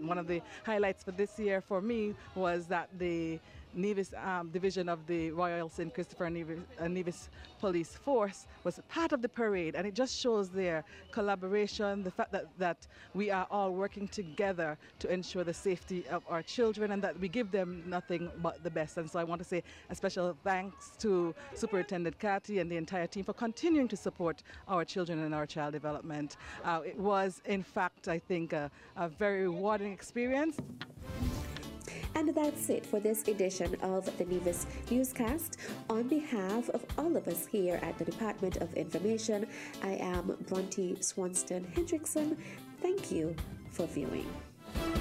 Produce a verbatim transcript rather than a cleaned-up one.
one of the highlights for this year for me was that the Nevis um, division of the Royal Saint Christopher Nevis, uh, Nevis Police Force was part of the parade, and it just shows their collaboration, the fact that, that we are all working together to ensure the safety of our children and that we give them nothing but the best. And so I want to say a special thanks to Superintendent Cathy and the entire team for continuing to support our children and our child development. Uh, it was, in fact, I think, a, a very rewarding experience. And that's it for this edition of the Nevis Newscast. On behalf of all of us here at the Department of Information, I am Bronte Swanston Hendrickson. Thank you for viewing.